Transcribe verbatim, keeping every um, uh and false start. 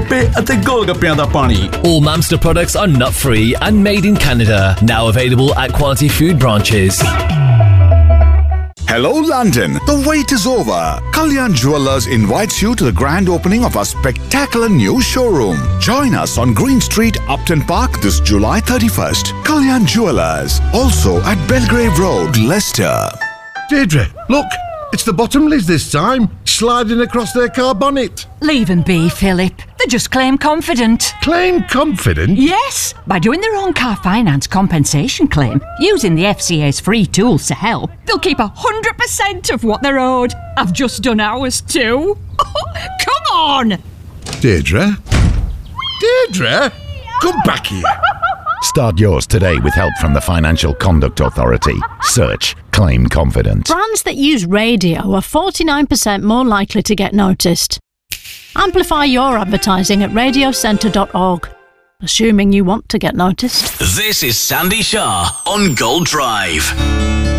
ਗੱਪੇ ਅਤੇ ਗੋਲ-ਗੱਪਿਆਂ ਦਾ ਪਾਣੀ। All Mamster products are nut-free and made in Canada. Now available at Quality Food branches. Hello London, the wait is over. Kalyan Jewellers invites you to the grand opening of our spectacular new showroom. Join us on Green Street, Upton Park this July thirty-first. Kalyan Jewellers, also at Belgrave Road, Leicester. Deirdre, look, it's the Bottomleys this time, sliding across their car bonnet. Leave them be, Philip. They're just claim confident. Claim confident? Yes, by doing their own car finance compensation claim, using the F C A's free tools to help, they'll keep one hundred percent of what they're owed. I've just done ours too. Come on! Deirdre? Deirdre? Come back here. Start yours today with help from the Financial Conduct Authority. Search Claim Confident. Brands that use radio are forty-nine percent more likely to get noticed. Amplify your advertising at radio centre dot org. Assuming you want to get noticed. This is Sandy Shah on Gold Drive.